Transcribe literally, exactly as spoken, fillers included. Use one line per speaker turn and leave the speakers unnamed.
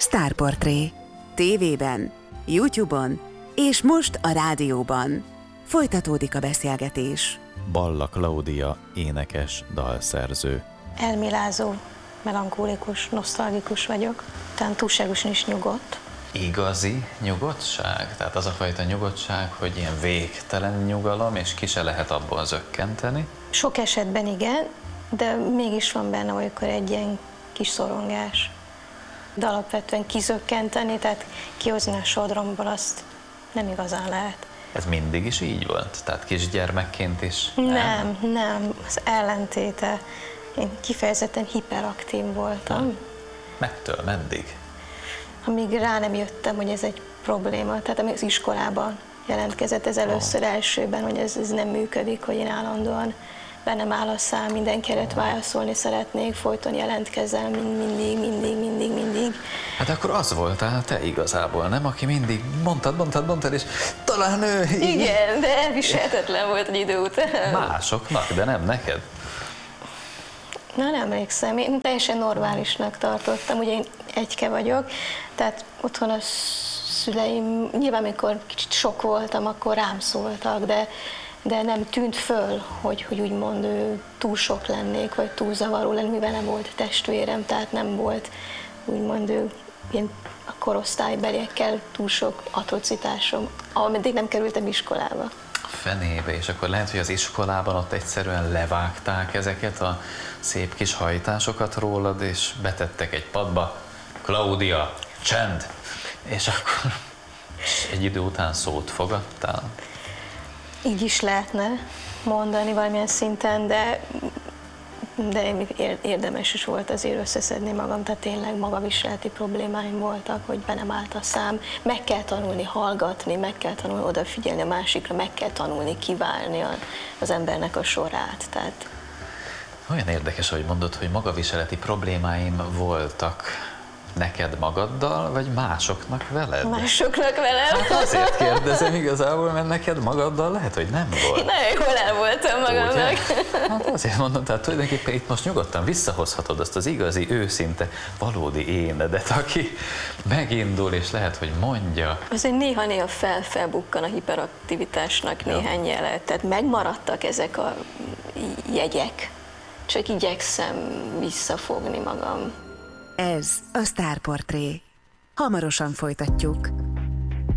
Sztárportré. Tévében, YouTube-on és most a rádióban. Folytatódik a beszélgetés.
Balla Klaudia, énekes, dalszerző.
Elmélázó, melankólikus, nosztalgikus vagyok, talán túlságosan is nyugodt.
Igazi nyugodtság? Tehát az a fajta nyugodtság, hogy ilyen végtelen nyugalom, és ki se lehet abból zökkenteni?
Sok esetben igen, de mégis van benne olykor egy ilyen kis szorongás. De alapvetően kizökkenteni, tehát kihozni a sodromból, azt nem igazán lehet.
Ez mindig is így volt? Tehát kisgyermekként is?
Nem, nem, az ellentéte. Én kifejezetten hiperaktív voltam.
Nem. Mettől, meddig?
Amíg rá nem jöttem, hogy ez egy probléma. Tehát ami az iskolában jelentkezett, ez először oh. elsőben, hogy ez, ez nem működik, hogy én állandóan bennem áll a szám, mindenki előtt válaszolni szeretnék, folyton jelentkezem, mindig, mindig, mindig, mindig.
Hát akkor az voltál te igazából, nem? Aki mindig mondtad, mondtad, mondtad, és talán ő...
Igen, de elviselhetetlen volt egy idő után.
Másoknak, de nem neked?
Na, nem emlékszem, én teljesen normálisnak tartottam, ugye én egyke vagyok, tehát otthon a szüleim, nyilván amikor kicsit sok voltam, akkor rám szóltak, de, de nem tűnt föl, hogy, hogy úgymond ő, túl sok lennék, vagy túl zavaró lenni, mivel nem volt testvérem, tehát nem volt úgymond ő, ilyen a korosztálybeliekkel túl sok atrocitásom, ameddig nem kerültem iskolába.
Fenébe, és akkor lehet, hogy az iskolában ott egyszerűen levágták ezeket a szép kis hajtásokat rólad, és betettek egy padba, Klaudia, csend! És akkor egy idő után szót fogadtál?
Így is lehetne mondani valamilyen szinten, de, de érdemes is volt azért összeszedni magam, tehát tényleg magaviseleti problémáim voltak, hogy be nem állt a szám. Meg kell tanulni hallgatni, meg kell tanulni odafigyelni a másikra, meg kell tanulni kiválni az embernek a sorát. Tehát...
Olyan érdekes, hogy mondod, hogy magaviseleti problémáim voltak. Neked magaddal, vagy másoknak veled?
Másoknak velem.
Hát azért kérdezem igazából, mert neked magaddal lehet, hogy nem volt.
Nagyon jól el voltam magamnak.
Ugye? Hát azért mondom, tehát tulajdonképpen itt most nyugodtan visszahozhatod azt az igazi, őszinte, valódi énedet, aki megindul, és lehet, hogy mondja.
Azért néha-néha fel-felbukkan a hiperaktivitásnak ja. néhány jele, tehát megmaradtak ezek a jegyek, csak igyekszem visszafogni magam.
Ez a Sztárportré. Hamarosan folytatjuk.